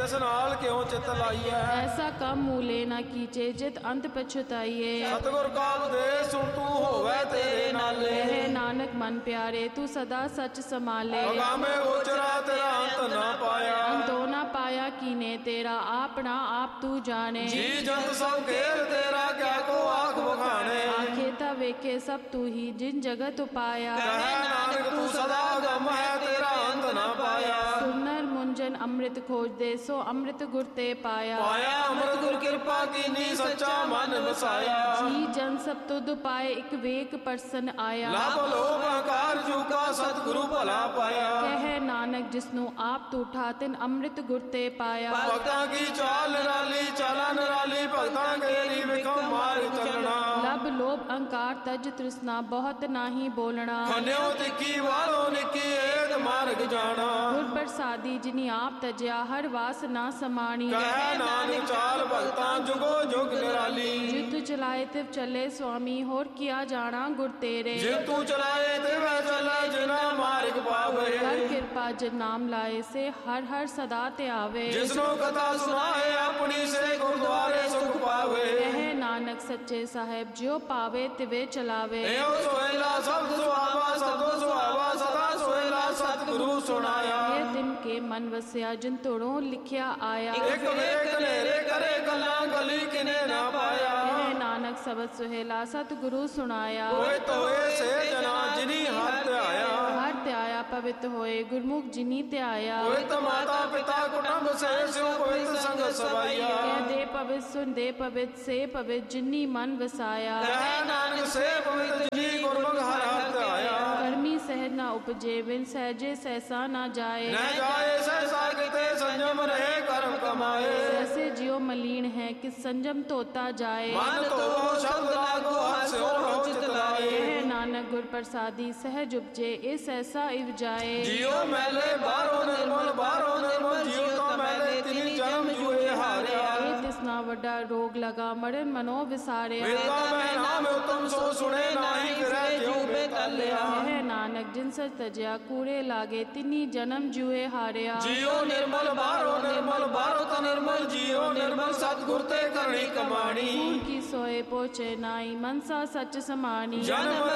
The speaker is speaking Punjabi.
ਤਿਸ ਨਾਲ ਕਿਉ ਚਿਤ ਲਾਈਐ। ਐਸਾ ਕੰਮ ਮੂਲੇ ਨਾ ਕੀਚੇ ਜਿਤ ਅੰਤ ਪਛਤਾਈਏ। ਸਤਿਗੁਰ ਕਾ ਉਪਦੇਸ਼ ਸੁਣ ਤੂੰ ਹੋਵੇ ਤੇਰੇ ਨਾਲੇ। ਕਹੇ ਨਾਨਕ ਮਨ ਪਿਆਰੇ ਤੂੰ ਸਦਾ ਸੱਚ ਸੰਭਾਲੇ। ਅਗਾਮੇ ਗੋਚਰਾ ਤੇਰਾ ਅੰਤ ਨਾ ਪਾਇਆ। ਅੰਤੋ ਨਾ ਪਾਇਆ ਕੀਨੇ ਤੇਰਾ ਆਪਣਾ ਆਪ ਤੂੰ ਜਾਣੇ। ਜੀ ਜੰਤ ਸਭ ਖੇਲ ਤੇਰਾ ਕਿਆ ਕੋ ਆਖ ਬਖਾਣੇ। ਆਖੇ ਤਾਂ ਵੇਖੇ ਸਭ ਤੂੰ ਹੀ ਜਿਨ ਜਗਤ ਉਪਾਇਆ। ਕਹੈ ਨਾਨਕ ਤੂੰ ਸਦਾ ਗਮ ਹੈ ਤੇਰਾ ਅੰਤ ਨਾ ਪਾਇਆ। ਸੁਨਰ ਮੁੰਜਨ ਅੰਮ੍ਰਿਤ ਖੋਜਦੇ ਸੋ ਅੰਮ੍ਰਿਤ ਗੁਰ ਤੇ ਪਾਇਆ। ਪਾਇਆ ਅੰਮ੍ਰਿਤ ਗੁਰ ਕਿਰਪਾ ਕੀਨੀ ਸੱਚਾ ਮਨ ਵਸਾਇਆ। ਜੀ ਜਨ ਸਭ ਤੁਧ ਪਾਏ ਇੱਕ ਵੇਕ ਪਰਸਨ ਆਇਆ। ਲਭ ਲੋਭ ਹੰਕਾਰ ਜੂਕਾ ਸਤਿਗੁਰੂ ਭਲਾ ਪਾਇਆ। ਕਹੇ ਨਾਨਕ ਜਿਸਨੂੰ ਆਪ ਤੂੰ ਠਾਤਿਨ ਅੰਮ੍ਰਿਤ ਗੁਰ ਤੇ ਪਾਇਆ। ਭਗਤਾਂ ਕੀ ਚਾਲ ਨਿਰਾਲੀ ਚਾਲਾ ਨਿਰਾਲੀ ਭਗਤਾਂ ਕੇਰੀ ਵਿਖਮ ਮਾਰ ਚੱਲਣਾ। ਲਭ ਲੋਭ ਅਹੰਕਾਰ ਤਜ ਤ੍ਰਿਸ਼ਨਾ ਬਹੁਤ ਨਾਹੀ ਬੋਲਣਾ। ਖੰਡਿਓ ਤਿੱਖੀ ਵਾਲੋ ਨਿੱਕੀ ਏਕ ਮਾਰਗ ਜਾਣਾ। ਗੁਰ ਪ੍ਰਸਾਦੀ ਜਿਨੀ ਆਪ ਤਜਿਆ ਹਰ ਵਾਸ ਨਾ ਸਮਾਣੀ। ਕਹੈ ਨਾਨਕ ਚਾਲ ਭਗਤਾਂ ਜੁਗੋ ਜੁਗ ਨਿਰਾਲੀ। ਜਿ ਤੂੰ ਚਲਾਏ ਤਿਵ ਚੱਲੇ ਸੁਆਮੀ ਹੋਰ ਕੀਆ ਜਾਣਾ ਗੁਰ ਤੇਰੇ। ਜੇ ਤੂੰ ਚਲਾਏ ਤੇ ਵੈ ਚੱਲੇ ਜਿਨਾ ਮਾਰਗ ਪਾਵੇ। ਕਰ ਕਿਰਪਾ ਜਿਨ ਨਾਮ ਲਾਏ ਸੇ ਹਰ ਹਰ ਸਦਾ ਤੇ ਆਵੇ। ਜਿਸਨੂੰ ਕਥਾ ਸੁਣਾਏ ਆਪਣੀ ਸੇ ਗੁਰਦੁਆਰੇ ਸੁਖ ਪਾਵੇ। ਕਹੇ ਨਾਨਕ ਸੱਚੇ ਸਾਹਿਬ ਜਿਉ ਪਾਵੇ ਤਿਵੇ ਚਲਾਵੇ। ਇਹੋ ਸੋਹਿਲਾ ਸਬਦ ਸੁਹਾਵਾ ਸਦੋ ਸੁਹਾਵਾ ਸਦਾ ਸੋਹਿਲਾ ਸਤਿਗੁਰੂ ਸੁਣਾਇਆ। ਇਹ ਦਿਨ ਕੇ ਮਨ ਵਸਿਆ ਜਿਨ ਤੋੜੋਂ ਲਿਖਿਆ ਆਇਆ। ਇੱਕ ਵੇਖ ਨੇਰੇ ਕਰੇ ਗੱਲਾਂ ਗਲੀ ਕਿਨੇ ਨਾ ਪਾਇਆ। ਕਹੇ ਨਾਨਕ ਸਬਦ ਸੁਹੇਲਾ ਸਤਿਗੁਰੂ ਸੁਣਾਇਆ। ਹੋਏ ਤੋਏ ਸੇ ਜਨਾ ਜਿਨੀ ਹੱਥ ਧਿਆਇਆ। ਹਰ ਧਿਆਇਆ ਪਵਿੱਤ ਹੋਏ ਗੁਰਮੁਖ ਜਿਨੀ ਧਿਆਇਆ। ਹੋਏ ਤ ਮਾਤਾ ਪਿਤਾ ਕੁਟੁੰਬ ਸੇ ਸਿਉ ਪਵਿੱਤ ਸੰਗ ਸਵਾਈਆ। ਕਹਿ ਦੇ ਪਵਿੱਤ ਸੁਨ ਦੇ ਪਵਿੱਤ ਸੇ ਪਵਿੱਤ ਜਿਨੀ ਮਨ ਵਸਾਇਆ। ਕਹੈ ਨਾਨਕ ਸੇ ਪਵਿੱਤ ਜਿਨੀ ਗੁਰਮੁਖ ਹਰ ਹੱਥ ਧਿਆਇਆ। ਕਰਮੀ ਸਹਿਜ ਨਾ ਉਪਜੇ ਬਿਨ ਸਹਿਜੇ ਸਹਿਸਾ ਨਾ ਜਾਏ। न जाए सहसा किते संयम रहे कर्म कमाए। जैसे जियो मलिन है कि संयम तोता जाए। मन तो शब्द लागो हंस और हो चितलाए। कहे नानक गुर प्रसादी सहज उपजे इस ऐसा इव जाए। जियो मैले बारो निर्मल जियो तो मैले तिनि जन्म जुए हारिया। ये तिसना वड्डा रोग लगा मरण मनो विसारे। वेदा में नाम उत्तम सो सुने नाही करे जियो बेतलिया। कहे नानक जिन सच तजिया कूड़े लागे तिनी जन्म जुए हारिया। जियो निर्मल बारो तो निर्मल जियो निर्मल सतगुर ते करनी कमाणी। की सोए पोचे नाई मनसा सच समानी। जन्म